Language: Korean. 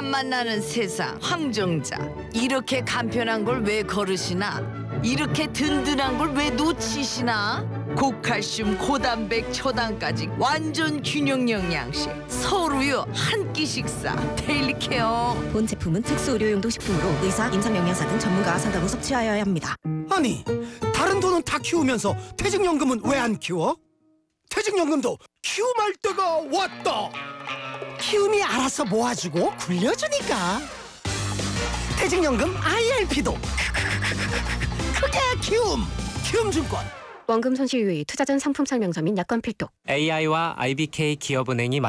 맛만 나는 세상 황정자. 이렇게 간편한 걸 왜 거르시나? 이렇게 든든한 걸 왜 놓치시나? 고칼슘, 고단백, 초당까지 완전 균형 영양식. 서울우유 한 끼 식사. 데일리케어. 본 제품은 특수 의료용도 식품으로 의사, 임상영양사 등 전문가와 상담 후 섭취하여야 합니다. 아니, 다른 돈은 다 키우면서 퇴직연금은 왜 안 키워? 퇴직연금도 키움할 때가 왔다. 키움이 알아서 모아주고 굴려주니까. 퇴직연금 IRP도 크게 키움증권. 원금 손실 유의, 투자 전 상품 설명서 및 약관 필독. AI와 IBK 기업은행이